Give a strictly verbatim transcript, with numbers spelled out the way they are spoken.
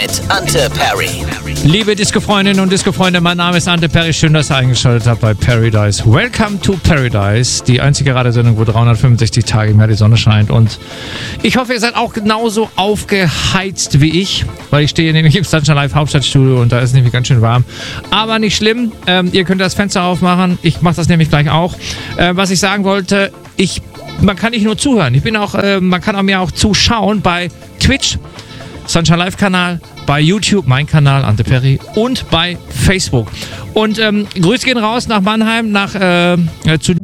Mit Ante Perry. Liebe Disco-Freundinnen und Disco-Freunde, mein Name ist Ante Perry. Schön, dass ihr eingeschaltet habt bei Paradise. Welcome to Paradise, die einzige Radiosendung, wo dreihundertfünfundsechzig Tage im Jahr die Sonne scheint. Und ich hoffe, ihr seid auch genauso aufgeheizt wie ich, weil ich stehe nämlich im Sunshine Live Hauptstadtstudio und da ist es nämlich ganz schön warm. Aber nicht schlimm, ähm, ihr könnt das Fenster aufmachen. Ich mache das nämlich gleich auch. Äh, was ich sagen wollte, ich, man kann nicht nur zuhören. Ich bin auch, äh, man kann auch mir auch zuschauen bei Twitch, Sunshine Live Kanal, bei YouTube, mein Kanal, Ante Perry, und bei Facebook. Und ähm, Grüße gehen raus nach Mannheim, nach äh, zu